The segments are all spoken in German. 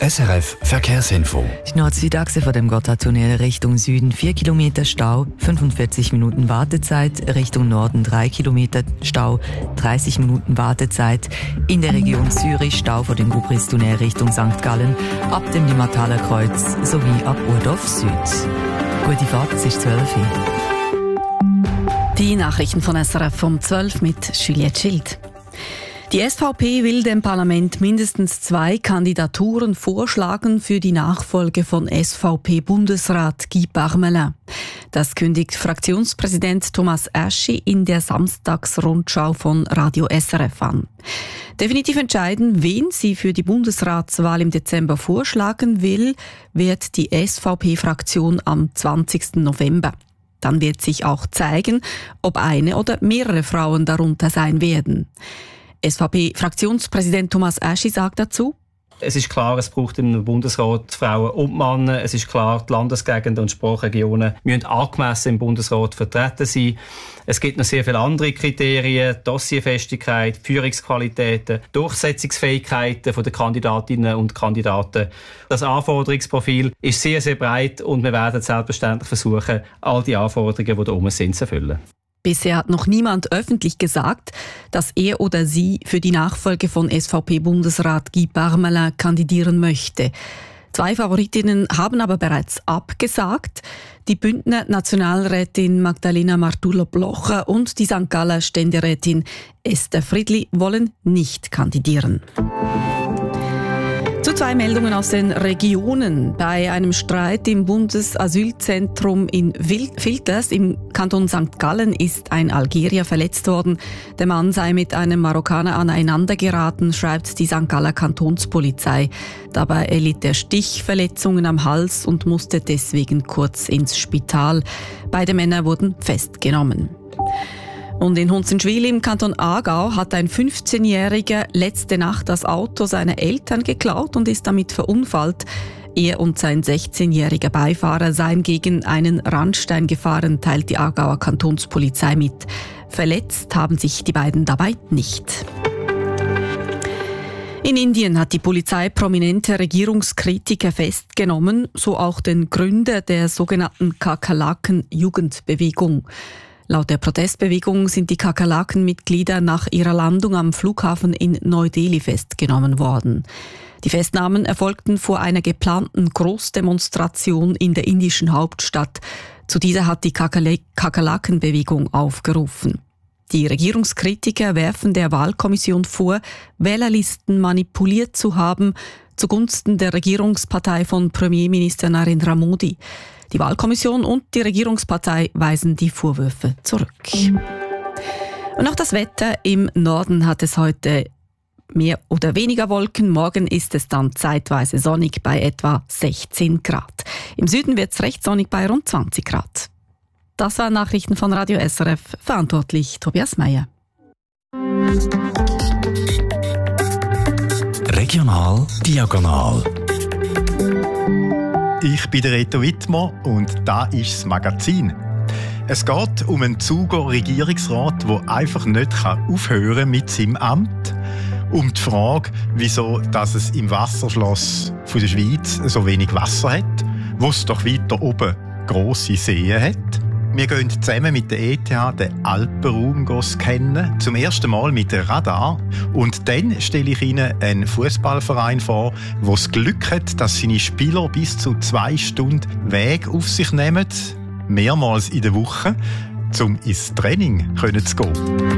SRF Verkehrsinfo. Die Nord-Süd-Achse vor dem Gotthardtunnel Richtung Süden 4 Kilometer Stau, 45 Minuten Wartezeit, Richtung Norden 3 Kilometer Stau, 30 Minuten Wartezeit. In der Region Zürich Stau vor dem Gubristunnel Richtung St. Gallen, ab dem Limataler Kreuz sowie ab Urdorf Süd. Gute Fahrt, es ist 12 Uhr. Die Nachrichten von SRF um 12 mit Juliette Schild. Die SVP will dem Parlament mindestens 2 Kandidaturen vorschlagen für die Nachfolge von SVP-Bundesrat Guy Parmelin. Das kündigt Fraktionspräsident Thomas Aschi in der Samstagsrundschau von Radio SRF an. Definitiv entscheiden, wen sie für die Bundesratswahl im Dezember vorschlagen will, wird die SVP-Fraktion am 20. November. Dann wird sich auch zeigen, ob eine oder mehrere Frauen darunter sein werden. SVP-Fraktionspräsident Thomas Aschi sagt dazu: Es ist klar, es braucht im Bundesrat Frauen und Männer. Es ist klar, die Landesgegenden und Sprachregionen müssen angemessen im Bundesrat vertreten sein. Es gibt noch sehr viele andere Kriterien: Dossierfestigkeit, Führungsqualitäten, Durchsetzungsfähigkeiten der Kandidatinnen und Kandidaten. Das Anforderungsprofil ist sehr, sehr breit und wir werden selbstverständlich versuchen, all die Anforderungen, die da oben sind, zu erfüllen. Bisher hat noch niemand öffentlich gesagt, dass er oder sie für die Nachfolge von SVP-Bundesrat Guy Parmelin kandidieren möchte. 2 Favoritinnen haben aber bereits abgesagt. Die Bündner Nationalrätin Magdalena Martullo-Blocher und die St. Galler Ständerätin Esther Friedli wollen nicht kandidieren. Zu 2 Meldungen aus den Regionen. Bei einem Streit im Bundesasylzentrum in Filters im Kanton St. Gallen ist ein Algerier verletzt worden. Der Mann sei mit einem Marokkaner aneinandergeraten, schreibt die St. Galler Kantonspolizei. Dabei erlitt er Stichverletzungen am Hals und musste deswegen kurz ins Spital. Beide Männer wurden festgenommen. Und in Hunzenschwil im Kanton Aargau hat ein 15-Jähriger letzte Nacht das Auto seiner Eltern geklaut und ist damit verunfallt. Er und sein 16-jähriger Beifahrer seien gegen einen Randstein gefahren, teilt die Aargauer Kantonspolizei mit. Verletzt haben sich die beiden dabei nicht. In Indien hat die Polizei prominente Regierungskritiker festgenommen, so auch den Gründer der sogenannten Kakerlaken-Jugendbewegung. Laut der Protestbewegung sind die Kakerlaken-Mitglieder nach ihrer Landung am Flughafen in Neu-Delhi festgenommen worden. Die Festnahmen erfolgten vor einer geplanten Großdemonstration in der indischen Hauptstadt. Zu dieser hat die Kakerlaken-Bewegung aufgerufen. Die Regierungskritiker werfen der Wahlkommission vor, Wählerlisten manipuliert zu haben zugunsten der Regierungspartei von Premierminister Narendra Modi. Die Wahlkommission und die Regierungspartei weisen die Vorwürfe zurück. Und auch das Wetter: im Norden hat es heute mehr oder weniger Wolken. Morgen ist es dann zeitweise sonnig bei etwa 16 Grad. Im Süden wird es recht sonnig bei rund 20 Grad. Das waren Nachrichten von Radio SRF. Verantwortlich Tobias Meyer. Regional diagonal. Ich bin der Reto Wittmer und da ist das Magazin. Es geht um einen Zuger Regierungsrat, der einfach nicht aufhören mit seinem Amt. Um die Frage, wieso dass es im Wasserschloss von der Schweiz so wenig Wasser hat, wo es doch weiter oben grosse Seen hat. Wir gehen zusammen mit der ETH den Alpenraum scannen, zum ersten Mal mit dem Radar. Und dann stelle ich Ihnen einen Fußballverein vor, der das Glück hat, dass seine Spieler bis zu 2 Stunden Weg auf sich nehmen, mehrmals in der Woche, um ins Training zu gehen.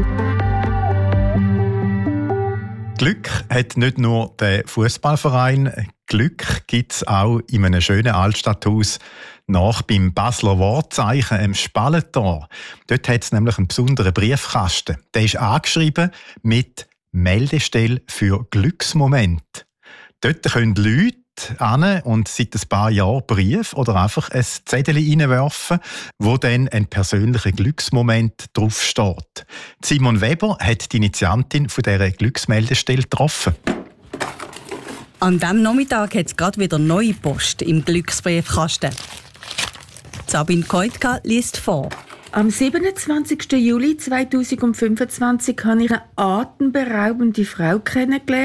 Glück hat nicht nur der Fußballverein, Glück gibt es auch in einem schönen Altstadthaus nach beim Basler Wortzeichen am Spallentor. Dort hat es nämlich einen besonderen Briefkasten. Der ist angeschrieben mit «Meldestelle für Glücksmoment». Dort können Leute hin und seit ein paar Jahren Brief oder einfach ein Zettel reinwerfen, wo dann ein persönlicher Glücksmoment draufsteht. Simon Weber hat die Initiantin von dieser Glücksmeldestelle getroffen. An diesem Nachmittag hat es gerade wieder neue Post im Glücksbriefkasten. Sabine Keutka liest vor. Am 27. Juli 2025 habe ich eine atemberaubende Frau kennengelernt.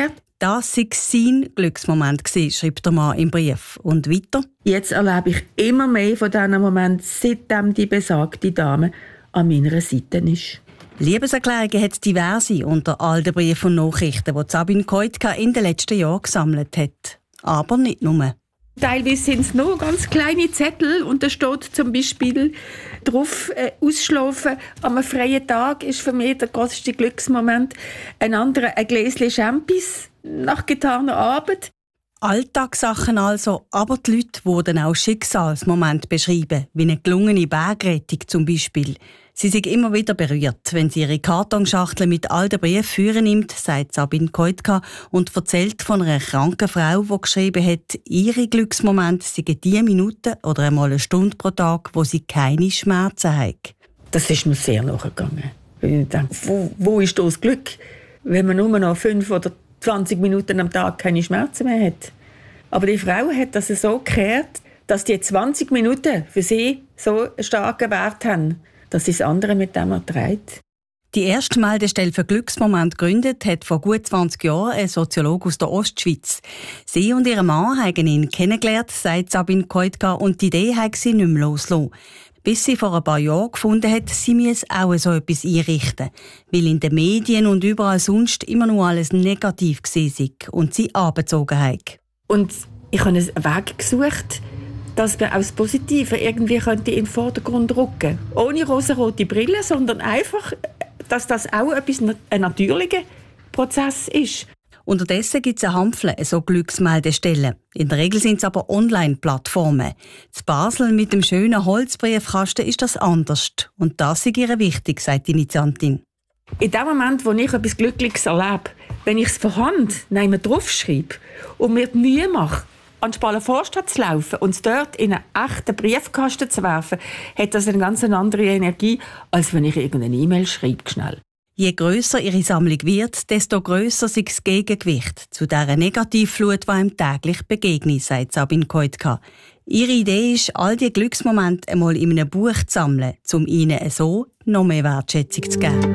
Das sei sein Glücksmoment gewesen, schreibt der Mann im Brief. Und weiter? Jetzt erlebe ich immer mehr von diesen Momenten, seitdem die besagte Dame an meiner Seite ist. Liebeserklärungen hat es diverse unter all den Briefen und Nachrichten, die Sabine Koitka in den letzten Jahren gesammelt hat. Aber nicht nur. Teilweise sind es nur ganz kleine Zettel und da steht zum Beispiel drauf, ausschlafen an einem freien Tag ist für mich der grösste Glücksmoment. Ein anderer, ein Gläschen Champis nach getaner Arbeit. Alltagssachen also, aber die Leute wurden auch Schicksalsmomente beschrieben, wie eine gelungene Bergrettung zum Beispiel. Sie sind immer wieder berührt, wenn sie ihre Kartonschachtel mit all den Briefen führen nimmt, sagt Sabine Koitka und erzählt von einer kranken Frau, die geschrieben hat, ihre Glücksmomente seien die Minuten oder einmal eine Stunde pro Tag, wo sie keine Schmerzen hat. Das ist mir sehr nachgegangen. Ich denke, wo ist das Glück, wenn man nur noch 5 oder 20 Minuten am Tag keine Schmerzen mehr hat. Aber die Frau hat das so gekehrt, dass die 20 Minuten für sie so einen starken Wert haben, dass sie das andere mit dem erträgt. Die erste Meldestelle für Glücksmoment gegründet hat vor gut 20 Jahren ein Soziologe aus der Ostschweiz. Sie und ihr Mann haben ihn kennengelernt, sagt Sabine Koitka, und die Idee hat sie nicht mehr losgelassen. Bis sie vor ein paar Jahren gefunden hat, sie müsse auch so etwas einrichten, weil in den Medien und überall sonst immer nur alles negativ war und sie angezogen hat. Und ich habe einen Weg gesucht, dass man auch das Positive irgendwie in den Vordergrund rücken könnte. Ohne rosarote Brille, sondern einfach, dass das auch ein natürlicher Prozess ist. Unterdessen gibt es eine Handvoll so Glücksmeldestellen. In der Regel sind es aber Online-Plattformen. In Basel mit dem schönen Holzbriefkasten ist das anders. Und das ist ihr wichtig, sagt die Initiantin. In dem Moment, wo ich etwas Glückliches erlebe, wenn ich es von Hand draufschreibe und mir die Mühe mache, an die Spaler Vorstadt zu laufen und es dort in einen echten Briefkasten zu werfen, hat das eine ganz andere Energie, als wenn ich irgendeine E-Mail schreibe, schnell. Je grösser ihre Sammlung wird, desto grösser ist das Gegengewicht zu dieser Negativflut, die einem täglich begegnet, sagt Sabine Koitka. Ihre Idee ist, all diese Glücksmomente einmal in einem Buch zu sammeln, um ihnen so noch mehr Wertschätzung zu geben.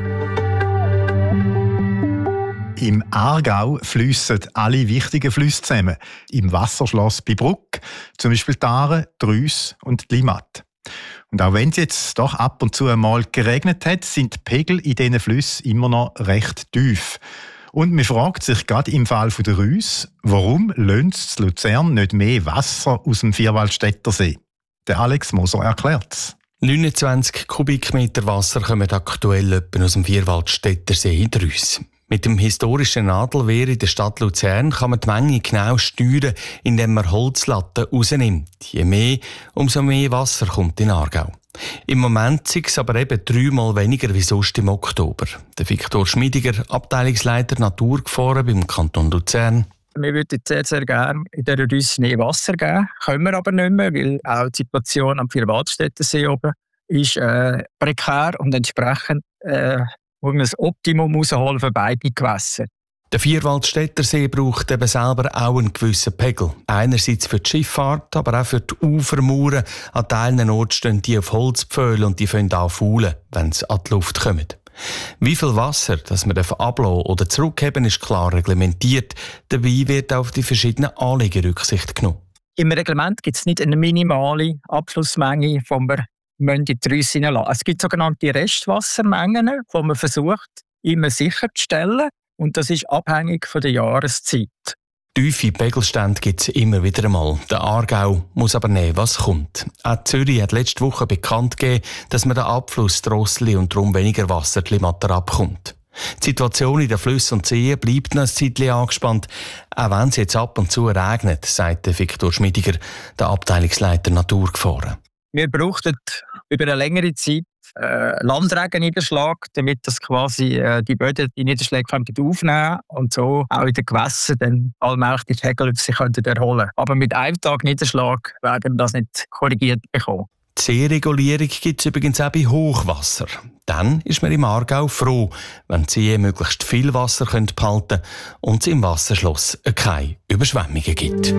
Im Aargau fliessen alle wichtigen Flüsse zusammen. Im Wasserschloss bei Bruck, zum Beispiel die Aare, die Reuss und die Limmat. Und auch wenn es jetzt doch ab und zu einmal geregnet hat, sind die Pegel in diesen Flüssen immer noch recht tief. Und man fragt sich gerade im Fall der Reuss, warum lönt Luzern nicht mehr Wasser aus dem Vierwaldstättersee? Der Alex Moser erklärt es. 29 Kubikmeter Wasser kommen aktuell etwa aus dem Vierwaldstättersee in die Reuss. Mit dem historischen Nadelwehr in der Stadt Luzern kann man die Menge genau steuern, indem man Holzlatten rausnimmt. Je mehr, umso mehr Wasser kommt in Aargau. Im Moment sind es aber eben 3-mal weniger wie sonst im Oktober. Der Viktor Schmiediger, Abteilungsleiter Naturgefahren beim Kanton Luzern. Wir würden sehr, sehr gerne in dieser Reuss mehr Wasser geben, können wir aber nicht mehr, weil auch die Situation am Vierwaldstättersee oben ist prekär und entsprechend muss man das Optimum rausholen für beide Gewässer. Der Vierwaldstättersee braucht eben selber auch einen gewissen Pegel. Einerseits für die Schifffahrt, aber auch für die Ufermauern. An Teilen Orten stehen die auf Holzpfählen und die fangen an faulen, wenn sie an die Luft kommen. Wie viel Wasser das man ablassen oder zurückheben, ist klar reglementiert. Dabei wird auf die verschiedenen Anliegen Rücksicht genommen. Im Reglement gibt es nicht eine minimale Abflussmenge, die wir in die Reuss hineinlassen. Es gibt sogenannte Restwassermengen, die man versucht, immer sicherzustellen. Und das ist abhängig von der Jahreszeit. Tiefe Pegelstände gibt es immer wieder einmal. Der Aargau muss aber nehmen, was kommt. Auch Zürich hat letzte Woche bekannt gegeben, dass man den Abfluss drosselt und darum weniger Wasser die Limmat abkommt. Die Situation in den Flüssen und Seen bleibt noch ein Zeitchen angespannt, auch wenn es jetzt ab und zu regnet, sagt der Viktor Schmiediger, der Abteilungsleiter Naturgefahren. Wir brauchten über eine längere Zeit Landregenniederschlag, damit das quasi die Böden die Niederschläge aufnehmen und so auch in den Gewässern dann allmählich die Pegel sich erholen können. Aber mit einem Tag Niederschlag werden wir das nicht korrigiert bekommen. Die Seeregulierung gibt es übrigens auch bei Hochwasser. Dann ist man im Aargau froh, wenn die Seen möglichst viel Wasser behalten können und es im Wasserschloss keine Überschwemmungen gibt.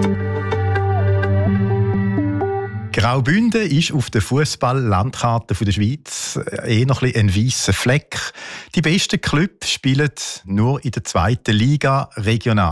Graubünden ist auf der Fußball-Landkarte der Schweiz noch ein weisser Fleck. Die besten Clubs spielen nur in der 2. Liga regional.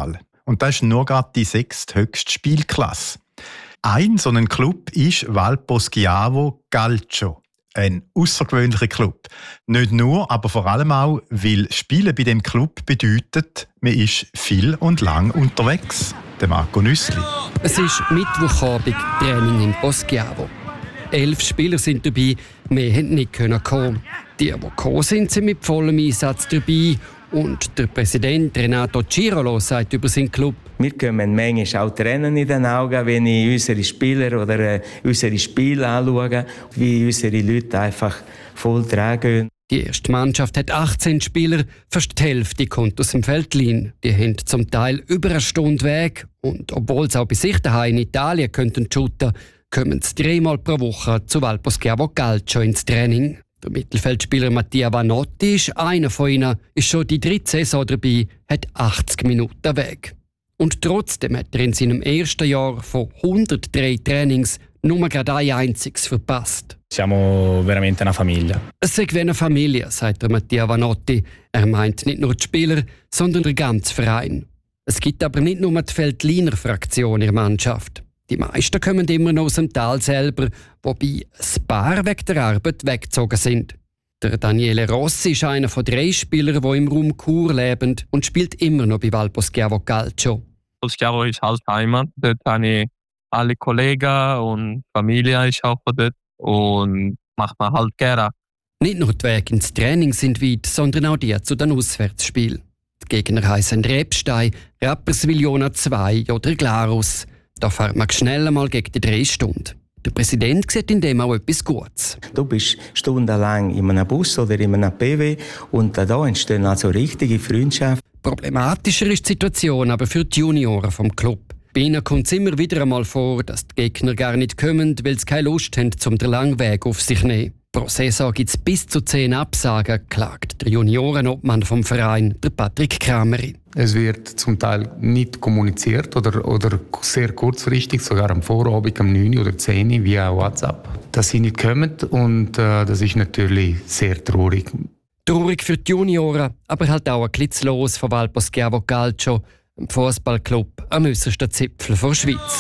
Und das ist nur gerade die 6. höchste Spielklasse. Ein so ein Club ist Valpo Schiavo Calcio. Ein außergewöhnlicher Club. Nicht nur, aber vor allem auch, weil Spielen bei dem Club bedeutet, man ist viel und lang unterwegs. Der Marco Nüssli. Es ist Mittwochabend, Training in Poschiavo. 11 Spieler sind dabei, mehr konnten nicht kommen. Die gekommen sind mit vollem Einsatz dabei. Und der Präsident Renato Cirolo sagt über seinen Club: Wir können manchmal auch Tränen in den Augen, wenn ich unsere Spieler oder unsere Spiele anschaue, wie unsere Leute einfach voll tragen. Die erste Mannschaft hat 18 Spieler, fast die Hälfte kommt aus dem Veltlin. Die haben zum Teil über eine Stunde Weg. Und obwohl sie auch bei sich daheim in Italien shooten könnten, kommen sie 3-mal pro Woche zu Valpo Schiavo Calcio ins Training. Der Mittelfeldspieler Mattia Vanotti ist einer von ihnen, ist schon die 3. Saison dabei, hat 80 Minuten Weg. Und trotzdem hat er in seinem ersten Jahr von 103 Trainings nur gerade ein einziges verpasst. Siamo veramente una famiglia. Es sei wie eine Familie, sagt der Mattia Vanotti. Er meint nicht nur die Spieler, sondern den ganzen Verein. Es gibt aber nicht nur die Veltliner Fraktion in der Mannschaft. Die meisten kommen immer noch aus dem Tal selber, wobei ein paar wegen der Arbeit weggezogen sind. Der Daniele Rossi ist einer von 3 Spielern, die im Raum Chur leben und spielt immer noch bei Valpo Schiavo Calcio. Schiavo ist halt Heimat. Dort habe ich alle Kollegen und Familie ist auch dort und macht man halt gerne. Nicht nur die Wege ins Training sind weit, sondern auch die zu den Auswärtsspielen. Die Gegner heissen Rebstein, Rapperswil Jona 2 oder Glarus. Da fährt man schnell einmal gegen die 3 Stunden. Der Präsident sieht in dem auch etwas Gutes. Du bist stundenlang in einem Bus oder in einem PW und da entstehen also richtige Freundschaften. Problematischer ist die Situation aber für die Junioren vom Club. Bei ihnen kommt es immer wieder einmal vor, dass die Gegner gar nicht kommen, weil sie keine Lust haben, den langen Weg auf sich zu nehmen. Pro Saison gibt es bis zu 10 Absagen, klagt der Juniorenobmann vom Verein, der Patrick Krameri. Es wird zum Teil nicht kommuniziert oder sehr kurzfristig, sogar am Vorabend, am 9 oder 10 via WhatsApp, dass sie nicht kommen und das ist natürlich sehr traurig. Traurig für die Junioren, aber halt auch ein bisschen los von Valpo Schiavo Calcio, einem Fußballclub am äussersten Zipfel der Schweiz.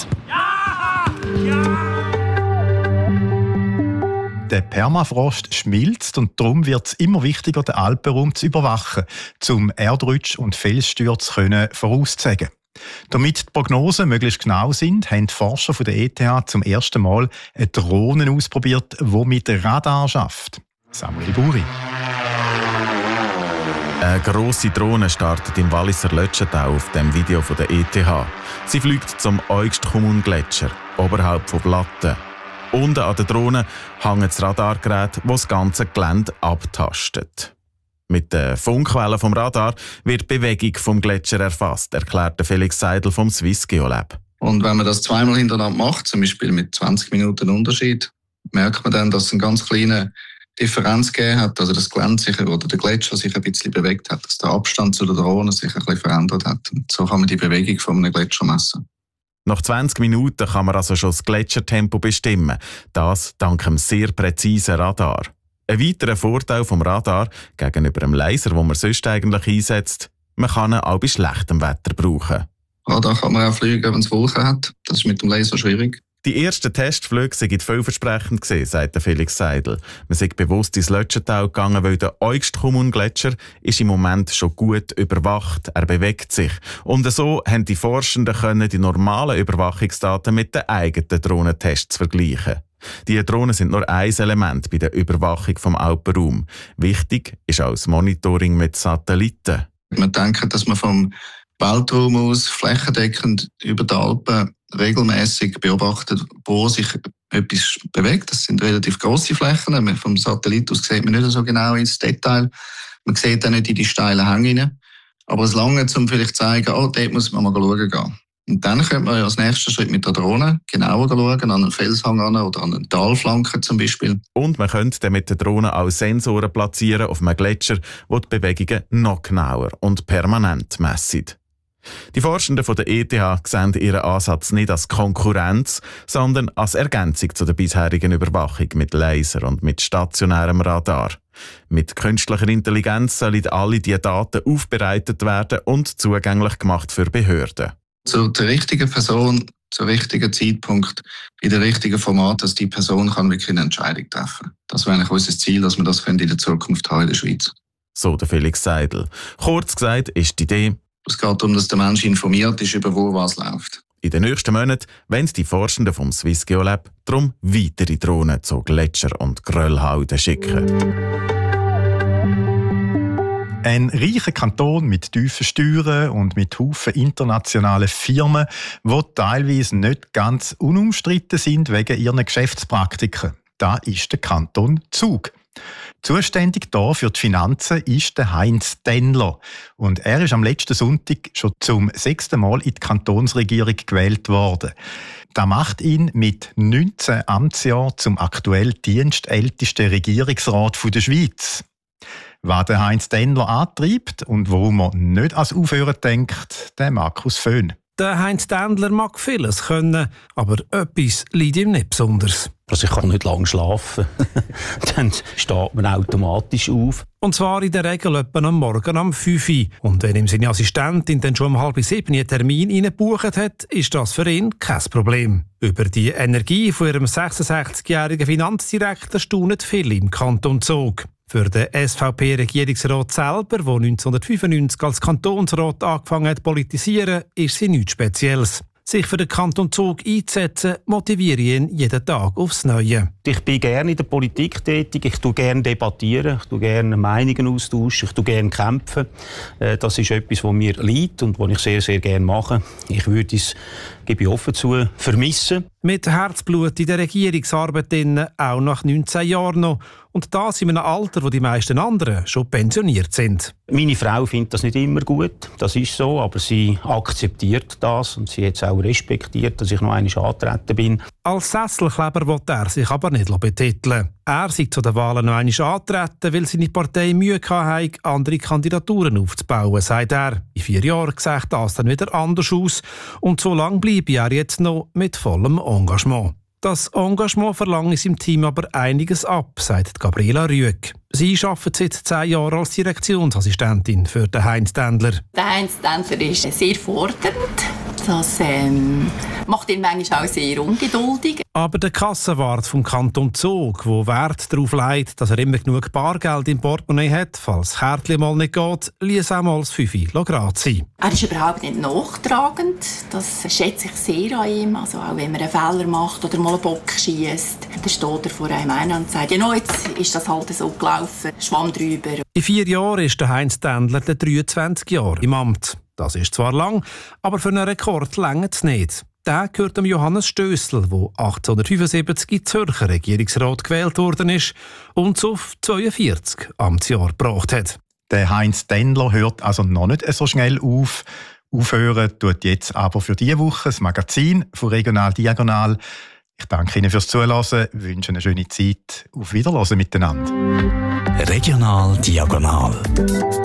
Der Permafrost schmilzt und darum wird es immer wichtiger, den Alpenraum zu überwachen, um Erdrutsch und Felsstürze vorauszusagen. Damit die Prognosen möglichst genau sind, haben die Forscher von der ETH zum ersten Mal eine Drohne ausprobiert, die mit Radar schafft. Samuel Buri. Eine grosse Drohne startet im Walliser Lötschentau auf dem Video von der ETH. Sie fliegt zum Eugstkommun-Gletscher, oberhalb von Blatten. Unten an der Drohne hängt das Radargerät, das das ganze Gelände abtastet. Mit den Funkwellen vom Radar wird die Bewegung vom Gletscher erfasst, erklärte Felix Seidel vom Swiss Geolab. Und wenn man das zweimal hintereinander macht, zum Beispiel mit 20 Minuten Unterschied, merkt man dann, dass es eine ganz kleine Differenz gegeben hat, also das Gelände sich oder der Gletscher sich ein bisschen bewegt hat, dass der Abstand zu der Drohne sich ein bisschen verändert hat. Und so kann man die Bewegung von einem Gletscher messen. Nach 20 Minuten kann man also schon das Gletschertempo bestimmen. Das dank einem sehr präzisen Radar. Ein weiterer Vorteil vom Radar gegenüber einem Laser, den man sonst eigentlich einsetzt, man kann ihn auch bei schlechtem Wetter brauchen. Radar kann man auch fliegen, wenn es Wolken hat. Das ist mit dem Laser schwierig. Die ersten Testflüge sind vielversprechend gewesen, sagt Felix Seidel. Man sei bewusst ins Lötschentau gegangen, weil der Eugstkommun-Gletscher ist im Moment schon gut überwacht. Er bewegt sich. Und so haben die Forschenden können die normalen Überwachungsdaten mit den eigenen Drohnentests vergleichen. Die Drohnen sind nur ein Element bei der Überwachung vom Alpenraum. Wichtig ist auch das Monitoring mit Satelliten. Man denkt, dass man vom Weltraum aus flächendeckend über die Alpen regelmäßig beobachtet, wo sich etwas bewegt. Das sind relativ grosse Flächen. Vom Satellit aus sieht man nicht so genau ins Detail. Man sieht auch nicht in die steilen Hänge rein. Aber es lange, um vielleicht zu zeigen, dort muss man mal schauen gehen. Und dann könnte man als nächsten Schritt mit der Drohne genauer schauen, an einen Felshang oder an eine Talflanke zum Beispiel. Und man könnte dann mit der Drohne auch Sensoren platzieren auf einem Gletscher, die die Bewegungen noch genauer und permanent messen. Die Forschenden von der ETH sehen ihren Ansatz nicht als Konkurrenz, sondern als Ergänzung zu der bisherigen Überwachung mit Laser und mit stationärem Radar. Mit künstlicher Intelligenz sollen alle diese Daten aufbereitet werden und zugänglich gemacht für Behörden. Zu der richtigen Person, zum richtigen Zeitpunkt, in dem richtigen Format, dass die Person kann wirklich eine Entscheidung treffen kann. Das wäre eigentlich unser Ziel, dass wir das in der Zukunft haben in der Schweiz. So der Felix Seidel. Kurz gesagt ist die Idee: Es geht darum, dass der Mensch informiert ist, über wo was läuft. In den nächsten Monaten wollen die Forschenden vom Swiss Geolab darum weitere Drohnen zu Gletscher- und Geröllhalden schicken. Ein reicher Kanton mit tiefen Steuern und mit Haufen internationalen Firmen, die teilweise nicht ganz unumstritten sind wegen ihren Geschäftspraktiken. Da ist der Kanton Zug. Zuständig da für die Finanzen ist der Heinz Tennler. Und er ist am letzten Sonntag schon zum 6. Mal in die Kantonsregierung gewählt worden. Das macht ihn mit 19 Amtsjahren zum aktuell dienstältesten Regierungsrat der Schweiz. Was der Heinz Tennler antreibt und warum er nicht ans Aufhören denkt, der Markus Föhn. Der Heinz Tennler mag vieles können, aber etwas liegt ihm nicht besonders. Also ich kann nicht lange schlafen. Dann steht man automatisch auf. Und zwar in der Regel etwa am Morgen um 5 Uhr. Und wenn ihm seine Assistentin dann schon um 6:30 einen Termin reingebucht hat, ist das für ihn kein Problem. Über die Energie von ihrem 66-jährigen Finanzdirektor staunen viele im Kanton Zug. Für den SVP-Regierungsrat selber, der 1995 als Kantonsrat angefangen hat zu politisieren, ist sie nichts Spezielles. Sich für den Kanton Zug einzusetzen, motiviere ihn jeden Tag aufs Neue. Ich bin gerne in der Politik tätig, ich tue gerne debattieren, ich tue gerne Meinungen austauschen, ich tue gerne kämpfen. Das ist etwas, was mir liegt und was ich sehr, sehr gerne mache. Ich würde es, gebe ich offen zu, vermissen. Mit Herzblut in der Regierungsarbeit auch nach 19 Jahren noch. Und das in einem Alter, wo die meisten anderen schon pensioniert sind. Meine Frau findet das nicht immer gut, das ist so, aber sie akzeptiert das und sie hat es auch respektiert, dass ich noch einmal angetreten bin. Als Sesselkleber will er sich aber nicht betiteln. Er sei zu den Wahlen noch einmal angetreten, weil seine Partei Mühe hatte, andere Kandidaturen aufzubauen, sagt er. In 4 Jahren sieht das dann wieder anders aus. Und so lange bleibe er jetzt noch mit vollem Engagement. Das Engagement verlangt in seinem Team aber einiges ab, sagt Gabriela Rüegg. Sie arbeitet seit 10 Jahren als Direktionsassistentin für den Heinz Tennler. Der Heinz Tennler ist sehr fordernd. Das macht ihn manchmal auch sehr ungeduldig. Aber der Kassenwart vom Kanton Zug, der Wert darauf legt, dass er immer genug Bargeld im Portemonnaie hat, falls das Kärtchen mal nicht geht, ließ auch mal das 5 gerade sein. Er ist überhaupt nicht nachtragend. Das schätze ich sehr an ihm. Also auch wenn man einen Fehler macht oder mal einen Bock schiesst, dann steht er vor einem ein und sagt, ja, no, jetzt ist das halt so gelaufen, Schwamm drüber. In 4 Jahren ist der Heinz Tennler 23 Jahre im Amt. Das ist zwar lang, aber für einen Rekord reicht es nicht. Der gehört dem Johannes Stössel, der 1875 in Zürcher Regierungsrat gewählt worden ist und es auf 42 Amtsjahre gebracht hat. Der Heinz Tennler hört also noch nicht so schnell auf. Aufhören tut jetzt aber für diese Woche das Magazin von Regional Diagonal. Ich danke Ihnen fürs Zuhören, wünsche eine schöne Zeit. Auf Wiederhören miteinander. Regional Diagonal.